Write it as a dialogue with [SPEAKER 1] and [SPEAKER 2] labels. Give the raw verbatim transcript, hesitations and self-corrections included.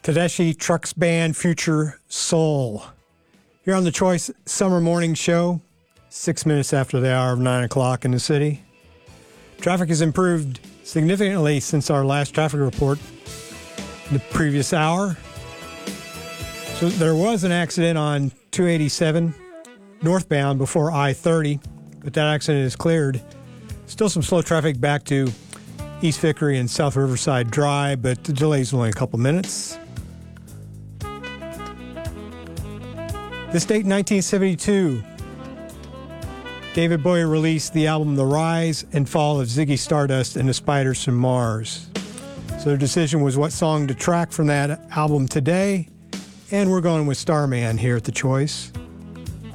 [SPEAKER 1] Tedeschi Trucks Band, Future Soul. Here on the Choice Summer Morning Show, six minutes after the hour of nine o'clock in the city. Traffic has improved significantly since our last traffic report in the previous hour. So there was an accident on two eighty-seven northbound before I thirty, but that accident is cleared. Still some slow traffic back to East Vickery and South Riverside Drive, but the delay's only a couple minutes. This date, nineteen seventy-two, David Bowie released the album The Rise and Fall of Ziggy Stardust and the Spiders from Mars. So their decision was what song to track from that album today, and we're going with Starman here at The Choice.